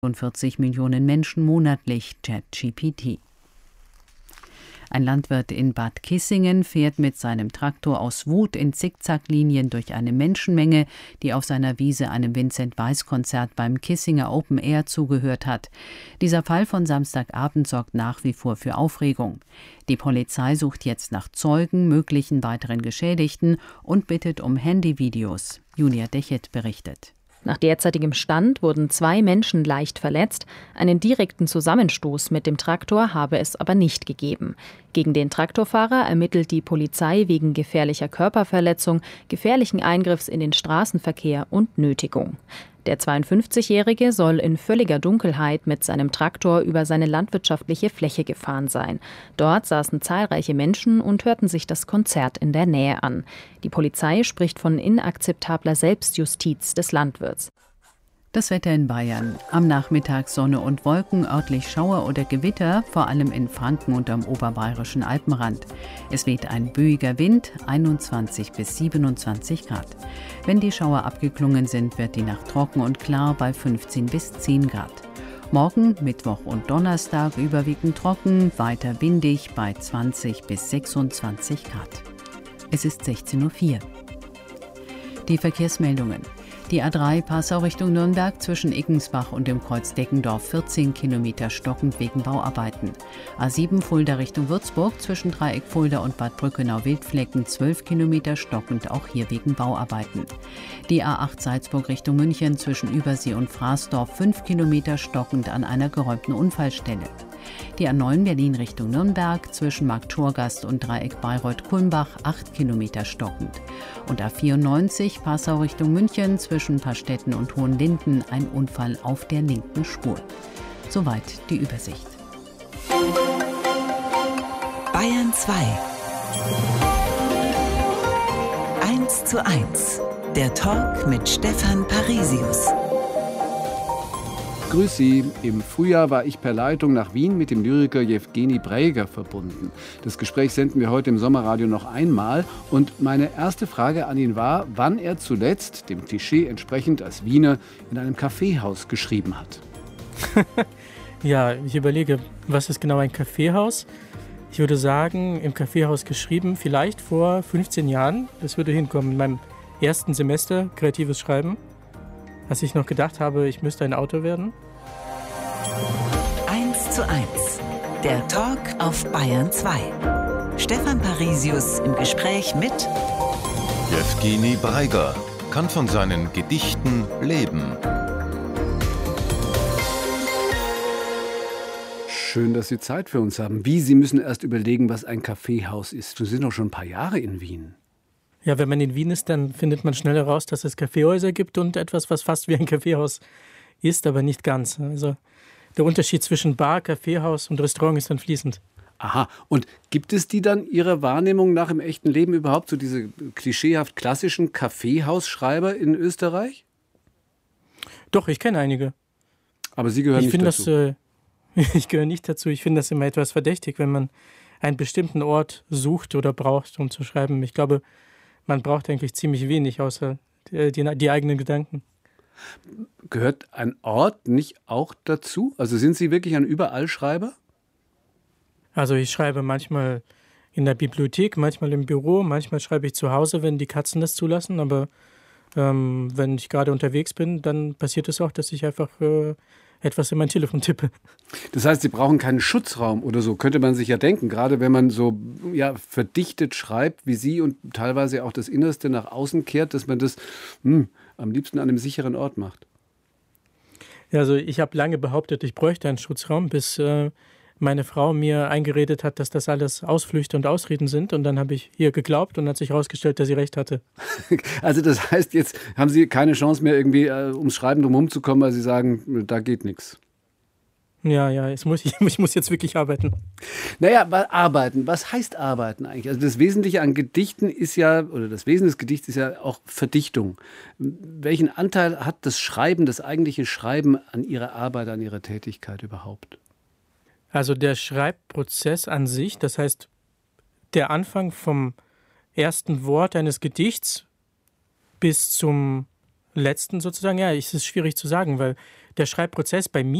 40 Millionen Menschen monatlich ChatGPT. Ein Landwirt in Bad Kissingen fährt mit seinem Traktor aus Wut in Zickzacklinien durch eine Menschenmenge, die auf seiner Wiese einem Vincent-Weiss-Konzert beim Kissinger Open Air zugehört hat. Dieser Fall von Samstagabend sorgt nach wie vor für Aufregung. Die Polizei sucht jetzt nach Zeugen, möglichen weiteren Geschädigten und bittet um Handyvideos. Julia Dechet berichtet. Nach derzeitigem Stand wurden 2 Menschen leicht verletzt. Einen direkten Zusammenstoß mit dem Traktor habe es aber nicht gegeben. Gegen den Traktorfahrer ermittelt die Polizei wegen gefährlicher Körperverletzung, gefährlichen Eingriffs in den Straßenverkehr und Nötigung. Der 52-Jährige soll in völliger Dunkelheit mit seinem Traktor über seine landwirtschaftliche Fläche gefahren sein. Dort saßen zahlreiche Menschen und hörten sich das Konzert in der Nähe an. Die Polizei spricht von inakzeptabler Selbstjustiz des Landwirts. Das Wetter in Bayern. Am Nachmittag Sonne und Wolken, örtlich Schauer oder Gewitter, vor allem in Franken und am oberbayerischen Alpenrand. Es weht ein böiger Wind, 21 bis 27 Grad. Wenn die Schauer abgeklungen sind, wird die Nacht trocken und klar bei 15 bis 10 Grad. Morgen, Mittwoch und Donnerstag überwiegend trocken, weiter windig bei 20 bis 26 Grad. Es ist 16:04 Uhr. Die Verkehrsmeldungen. Die A3 Passau Richtung Nürnberg zwischen Iggensbach und dem Kreuz Deggendorf 14 Kilometer stockend wegen Bauarbeiten. A7 Fulda Richtung Würzburg zwischen Dreieck Fulda und Bad Brückenau-Wildflecken 12 Kilometer stockend, auch hier wegen Bauarbeiten. Die A8 Salzburg Richtung München zwischen Übersee und Fraßdorf 5 Kilometer stockend an einer geräumten Unfallstelle. Die A9 Berlin Richtung Nürnberg zwischen Marktorgast und Dreieck Bayreuth-Kulmbach 8 Kilometer stockend. Und A94 Passau Richtung München zwischen Pastetten und Hohenlinden ein Unfall auf der linken Spur. Soweit die Übersicht. Bayern 2 1:1 Der Talk mit Stefan Parisius. Grüß Sie. Im Frühjahr war ich per Leitung nach Wien mit dem Lyriker Jewgeni Brejga verbunden. Das Gespräch senden wir heute im Sommerradio noch einmal. Und meine erste Frage an ihn war, wann er zuletzt, dem Klischee entsprechend als Wiener, in einem Kaffeehaus geschrieben hat. Ja, ich überlege, was ist genau ein Kaffeehaus? Ich würde sagen, im Kaffeehaus geschrieben, vielleicht vor 15 Jahren. Das würde hinkommen in meinem ersten Semester kreatives Schreiben. Als ich noch gedacht habe, ich müsste ein Autor werden. 1:1 Der Talk auf Bayern 2. Stefan Parisius im Gespräch mit Jewgeni Brejga kann von seinen Gedichten leben. Schön, dass Sie Zeit für uns haben. Sie müssen erst überlegen, was ein Kaffeehaus ist. Sie sind doch schon ein paar Jahre in Wien. Ja, wenn man in Wien ist, dann findet man schnell heraus, dass es Kaffeehäuser gibt und etwas, was fast wie ein Kaffeehaus ist, aber nicht ganz. Also der Unterschied zwischen Bar, Kaffeehaus und Restaurant ist dann fließend. Aha, und gibt es die dann Ihrer Wahrnehmung nach im echten Leben überhaupt, so diese klischeehaft klassischen Kaffeehausschreiber in Österreich? Doch, ich kenne einige. Aber Sie gehören nicht dazu? Ich gehöre nicht dazu. Ich finde das immer etwas verdächtig, wenn man einen bestimmten Ort sucht oder braucht, um zu schreiben. Ich glaube, man braucht eigentlich ziemlich wenig, außer die eigenen Gedanken. Gehört ein Ort nicht auch dazu? Also sind Sie wirklich ein Überallschreiber? Also ich schreibe manchmal in der Bibliothek, manchmal im Büro, manchmal schreibe ich zu Hause, wenn die Katzen das zulassen. Aber wenn ich gerade unterwegs bin, dann passiert es auch, dass ich einfach etwas in mein Telefon tippe. Das heißt, Sie brauchen keinen Schutzraum oder so, könnte man sich ja denken. Gerade wenn man so verdichtet schreibt wie Sie und teilweise auch das Innerste nach außen kehrt, dass man das am liebsten an einem sicheren Ort macht. Ja, also ich habe lange behauptet, ich bräuchte einen Schutzraum, bis meine Frau mir eingeredet hat, dass das alles Ausflüchte und Ausreden sind. Und dann habe ich ihr geglaubt und hat sich herausgestellt, dass sie recht hatte. Also das heißt, jetzt haben Sie keine Chance mehr, irgendwie ums Schreiben drumherum zu kommen, weil Sie sagen, da geht nichts. Ja, ich muss jetzt wirklich arbeiten. Naja, arbeiten. Was heißt arbeiten eigentlich? Also das Wesentliche an Gedichten ist ja, oder das Wesen des Gedichts ist ja auch Verdichtung. Welchen Anteil hat das Schreiben, das eigentliche Schreiben an Ihrer Arbeit, an Ihrer Tätigkeit überhaupt? Also der Schreibprozess an sich, das heißt der Anfang vom ersten Wort eines Gedichts bis zum letzten sozusagen, ja, es ist schwierig zu sagen, weil der Schreibprozess bei mir